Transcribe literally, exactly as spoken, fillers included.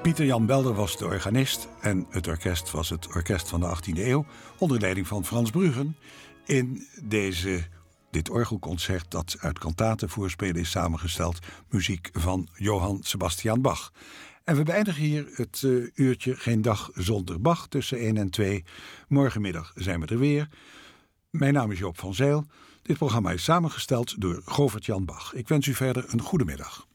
Pieter Jan Belder was de organist en het orkest was het orkest van de achttiende eeuw... onder leiding van Frans Bruggen in deze, dit orgelconcert dat uit kantaten voorspelen is samengesteld... muziek van Johann Sebastian Bach. En we beëindigen hier het uh, uurtje Geen Dag Zonder Bach tussen één en twee. Morgenmiddag zijn we er weer. Mijn naam is Joop van Zijl. Dit programma is samengesteld door Govert Jan Bach. Ik wens u verder een goede middag.